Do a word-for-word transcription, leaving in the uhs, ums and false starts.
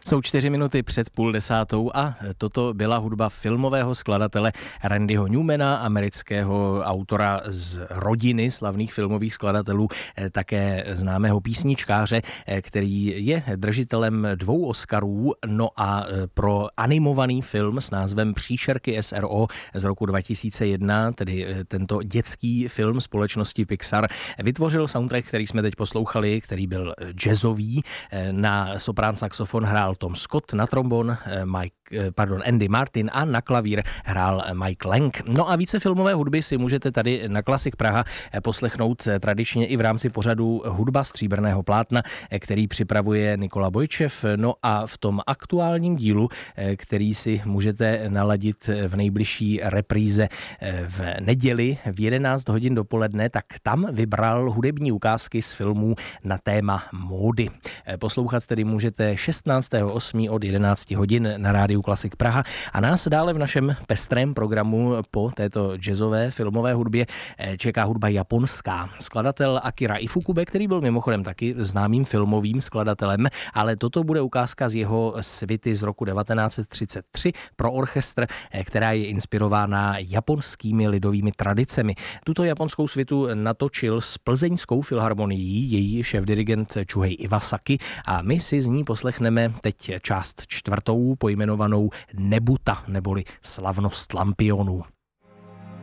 Jsou čtyři minuty před půl desátou a toto byla hudba filmového skladatele Randyho Newmana, amerického autora z rodiny slavných filmových skladatelů, také známého písničkáře, který je držitelem dvou Oscarů, no a pro animovaný film s názvem Příšerky S R O z roku dva tisíce jedna, tedy tento dětský film společnosti Pixar, vytvořil soundtrack, který jsme teď poslouchali, který byl jazzový. Na soprán saxofon hrál Tom Scott, na trombon Mike, pardon, Andy Martin a na klavír hrál Mike Lang. No a více filmové hudby si můžete tady na Klasik Praha poslechnout tradičně i v rámci pořadu Hudba stříbrného plátna, který připravuje Nikola Bojčev. No a v tom aktuálním dílu, který si můžete naladit v nejbližší repríze v neděli v jedenáct hodin dopoledne, tak tam vybral hudební ukázky z filmů na téma módy. Poslouchat tedy můžete šestnáctého osmého od jedenácti hodin na rádiu Klasik Praha a nás dále v našem pestrém programu po této jazzové filmové hudbě čeká hudba japonská. Skladatel Akira Ifukube, který byl mimochodem taky známým filmovým skladatelem, ale toto bude ukázka z jeho svity z roku devatenáct set třicet tři pro orchestr, která je inspirována japonskými lidovými tradicemi. Tuto japonskou svitu natočil s Plzeňskou filharmonií její šéfdirigent Chuhei Iwasaki a my si z ní poslechneme teď část čtvrtou pojmenovanou Nebuta neboli Slavnost lampionů.